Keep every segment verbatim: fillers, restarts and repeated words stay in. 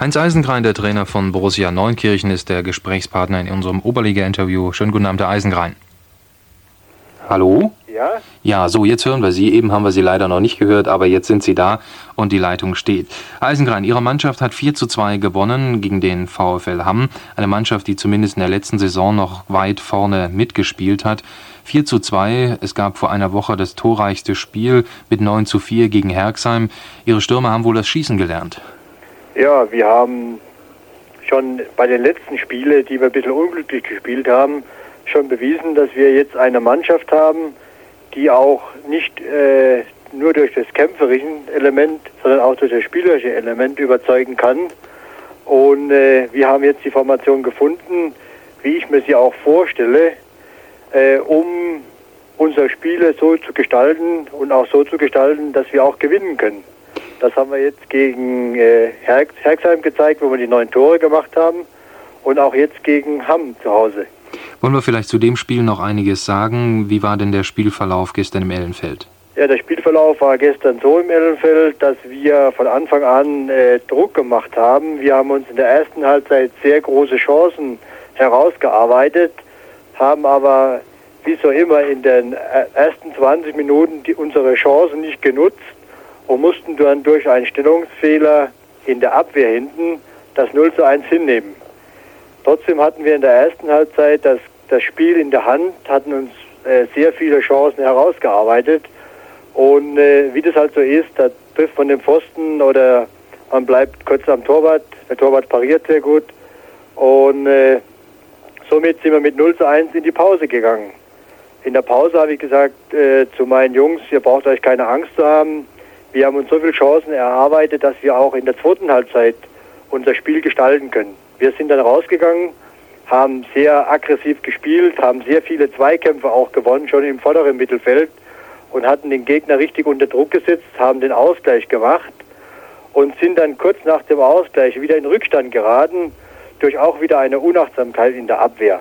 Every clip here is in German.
Heinz Eisengrein, der Trainer von Borussia Neunkirchen, ist der Gesprächspartner in unserem Oberliga-Interview. Schönen guten Abend, Herr Eisengrein. Hallo? Ja? Ja, so, jetzt hören wir Sie. Eben haben wir Sie leider noch nicht gehört, aber jetzt sind Sie da und die Leitung steht. Herr Eisengrein, Ihre Mannschaft hat vier zu zwei gewonnen gegen den VfL Hamm. Eine Mannschaft, die zumindest in der letzten Saison noch weit vorne mitgespielt hat. vier zu zwei, es gab vor einer Woche das torreichste Spiel mit neun zu vier gegen Herxheim. Ihre Stürmer haben wohl das Schießen gelernt. Ja, wir haben schon bei den letzten Spielen, die wir ein bisschen unglücklich gespielt haben, schon bewiesen, dass wir jetzt eine Mannschaft haben, die auch nicht äh, nur durch das kämpferische Element, sondern auch durch das spielerische Element überzeugen kann. Und äh, wir haben jetzt die Formation gefunden, wie ich mir sie auch vorstelle, äh, um unsere Spiele so zu gestalten und auch so zu gestalten, dass wir auch gewinnen können. Das haben wir jetzt gegen äh, Herx, Herxheim gezeigt, wo wir die neun Tore gemacht haben, und auch jetzt gegen Hamm zu Hause. Wollen wir vielleicht zu dem Spiel noch einiges sagen? Wie war denn der Spielverlauf gestern im Ellenfeld? Ja, der Spielverlauf war gestern so im Ellenfeld, dass wir von Anfang an äh, Druck gemacht haben. Wir haben uns in der ersten Halbzeit sehr große Chancen herausgearbeitet, haben aber wie so immer in den ersten zwanzig Minuten die, unsere Chancen nicht genutzt und mussten dann durch einen Stellungsfehler in der Abwehr hinten das null zu eins hinnehmen. Trotzdem hatten wir in der ersten Halbzeit das, das Spiel in der Hand, hatten uns äh, sehr viele Chancen herausgearbeitet. Und äh, wie das halt so ist, da trifft man den Pfosten oder man bleibt kurz am Torwart. Der Torwart pariert sehr gut. Und äh, somit sind wir mit null zu eins in die Pause gegangen. In der Pause habe ich gesagt äh, zu meinen Jungs, ihr braucht euch keine Angst zu haben. Wir haben uns so viele Chancen erarbeitet, dass wir auch in der zweiten Halbzeit unser Spiel gestalten können. Wir sind dann rausgegangen, haben sehr aggressiv gespielt, haben sehr viele Zweikämpfe auch gewonnen, schon im vorderen Mittelfeld, und hatten den Gegner richtig unter Druck gesetzt, haben den Ausgleich gemacht und sind dann kurz nach dem Ausgleich wieder in Rückstand geraten, durch auch wieder eine Unachtsamkeit in der Abwehr.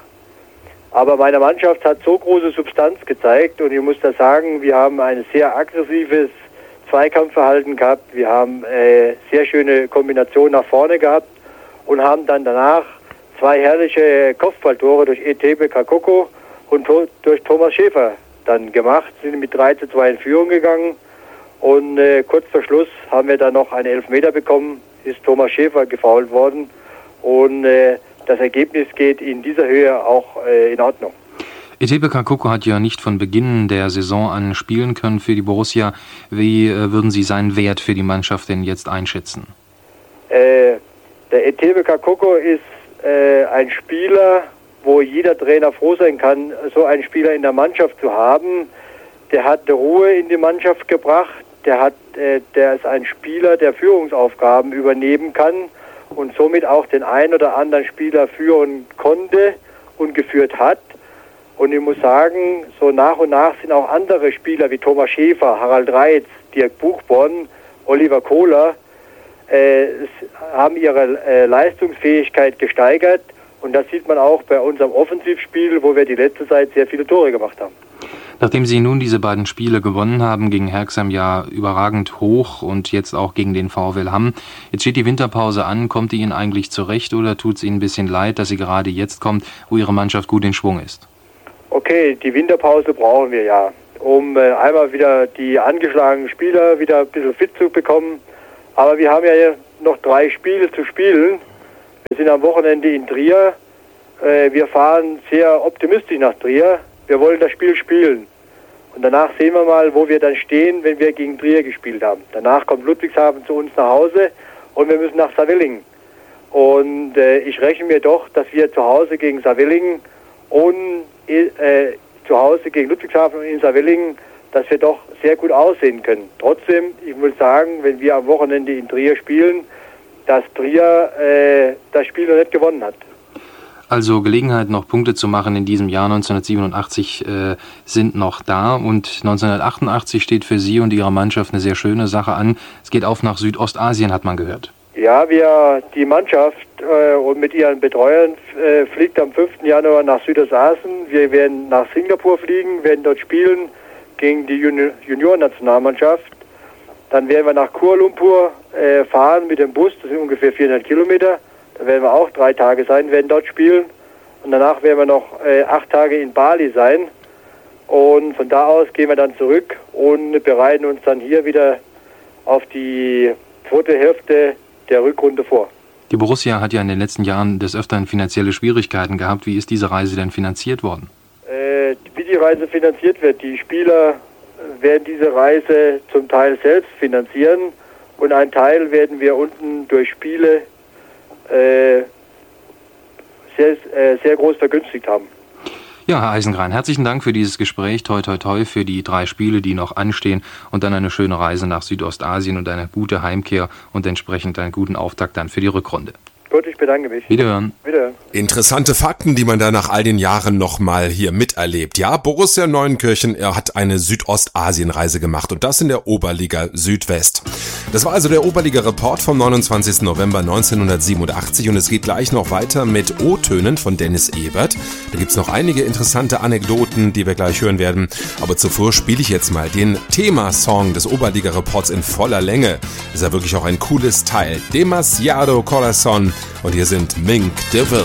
Aber meine Mannschaft hat so große Substanz gezeigt, und ich muss da sagen, wir haben ein sehr aggressives Zweikampfverhalten gehabt, wir haben äh, sehr schöne Kombinationen nach vorne gehabt und haben dann danach zwei herrliche Kopfballtore durch Etebe Kakoko und to- durch Thomas Schäfer dann gemacht, sind mit drei zu zwei in Führung gegangen, und äh, kurz vor Schluss haben wir dann noch einen Elfmeter bekommen, ist Thomas Schäfer gefoult worden, und äh, das Ergebnis geht in dieser Höhe auch äh, in Ordnung. Etebe Kakoko hat ja nicht von Beginn der Saison an spielen können für die Borussia. Wie äh, würden Sie seinen Wert für die Mannschaft denn jetzt einschätzen? Äh, der Etebe Kakoko ist äh, ein Spieler, wo jeder Trainer froh sein kann, so einen Spieler in der Mannschaft zu haben. Der hat Ruhe in die Mannschaft gebracht. Der hat, äh, der ist ein Spieler, der Führungsaufgaben übernehmen kann und somit auch den einen oder anderen Spieler führen konnte und geführt hat. Und ich muss sagen, so nach und nach sind auch andere Spieler wie Thomas Schäfer, Harald Reitz, Dirk Buchborn, Oliver Kohler, äh, haben ihre äh, Leistungsfähigkeit gesteigert. Und das sieht man auch bei unserem Offensivspiel, wo wir die letzte Zeit sehr viele Tore gemacht haben. Nachdem Sie nun diese beiden Spiele gewonnen haben, gegen Herxheim ja überragend hoch und jetzt auch gegen den VfL Hamm, jetzt steht die Winterpause an. Kommt die Ihnen eigentlich zurecht oder tut es Ihnen ein bisschen leid, dass sie gerade jetzt kommt, wo Ihre Mannschaft gut in Schwung ist? Okay, die Winterpause brauchen wir ja, um äh, einmal wieder die angeschlagenen Spieler wieder ein bisschen fit zu bekommen. Aber wir haben ja noch drei Spiele zu spielen. Wir sind am Wochenende in Trier. Äh, wir fahren sehr optimistisch nach Trier. Wir wollen das Spiel spielen. Und danach sehen wir mal, wo wir dann stehen, wenn wir gegen Trier gespielt haben. Danach kommt Ludwigshafen zu uns nach Hause und wir müssen nach Saarwellingen. Und äh, ich rechne mir doch, dass wir zu Hause gegen Saarwellingen und äh, zu Hause gegen Ludwigshafen und in Saarwellingen, dass wir doch sehr gut aussehen können. Trotzdem, ich muss sagen, wenn wir am Wochenende in Trier spielen, dass Trier äh, das Spiel noch nicht gewonnen hat. Also Gelegenheit, noch Punkte zu machen in diesem Jahr neunzehnhundertsiebenundachtzig äh, sind noch da, und neunzehnhundertachtundachtzig steht für Sie und Ihre Mannschaft eine sehr schöne Sache an. Es geht auf nach Südostasien, hat man gehört. Ja, wir, die Mannschaft äh, und mit ihren Betreuern äh, fliegt am fünften Januar nach Südostasien. Wir werden nach Singapur fliegen, werden dort spielen gegen die Juni- Juniorennationalmannschaft. Dann werden wir nach Kuala Lumpur äh, fahren mit dem Bus, das sind ungefähr vierhundert Kilometer. Da werden wir auch drei Tage sein, werden dort spielen. Und danach werden wir noch äh, acht Tage in Bali sein. Und von da aus gehen wir dann zurück und bereiten uns dann hier wieder auf die zweite Hälfte der Rückrunde vor. Die Borussia hat ja in den letzten Jahren des Öfteren finanzielle Schwierigkeiten gehabt. Wie ist diese Reise denn finanziert worden? Äh, wie die Reise finanziert wird, die Spieler werden diese Reise zum Teil selbst finanzieren und einen Teil werden wir unten durch Spiele äh, sehr, äh, sehr groß vergünstigt haben. Ja, Herr Eisengrein, herzlichen Dank für dieses Gespräch. Toi, toi, toi für die drei Spiele, die noch anstehen und dann eine schöne Reise nach Südostasien und eine gute Heimkehr und entsprechend einen guten Auftakt dann für die Rückrunde. Gut, ich bedanke mich. Wiederhören. Wiederhören. Interessante Fakten, die man da nach all den Jahren nochmal hier miterlebt. Ja, Borussia Neuenkirchen, er hat eine Südostasienreise gemacht und das in der Oberliga Südwest. Das war also der Oberliga-Report vom neunundzwanzigsten November neunzehnhundertsiebenundachtzig und es geht gleich noch weiter mit O-Tönen von Dennis Ebert. Da gibt's noch einige interessante Anekdoten, die wir gleich hören werden. Aber zuvor spiele ich jetzt mal den Themasong des Oberliga-Reports in voller Länge. Ist ja wirklich auch ein cooles Teil. Demasiado Corazon. Und hier sind Mink DeVille.